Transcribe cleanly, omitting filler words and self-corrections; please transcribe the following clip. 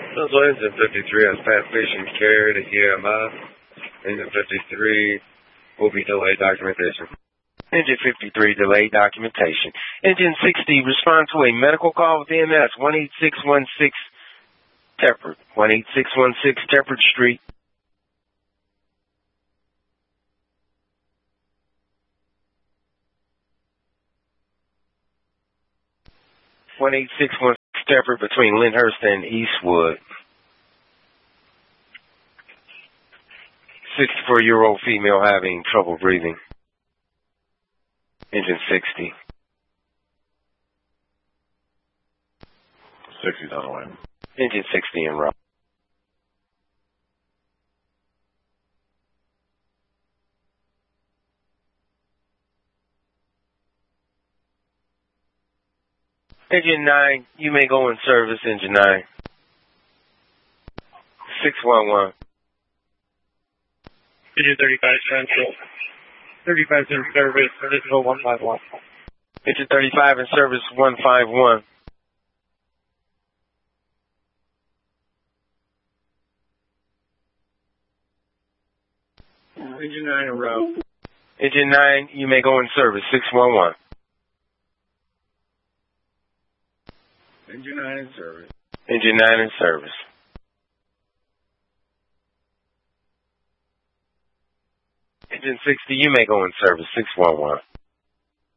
So engine 53 has transportation carried to EMF. Engine 53 will be delayed documentation. Engine 53, delayed documentation. Engine 60, respond to a medical call with EMS, 18616 Tepford, 18616 Tepford Street. Tepford between Lyndhurst and Eastwood. 64-year-old female having trouble breathing. Engine 60. 60's on the way. Engine 60 en route. Engine 9, you may go in service, Engine 9. 611. Engine 35 Central. 35 in service, Visible 151. Engine 35 in service, 151. Engine 9 en route. Engine 9, you may go in service, 611. Engine 9 in service. Engine 9 in service. Engine 60, you may go in service, 611.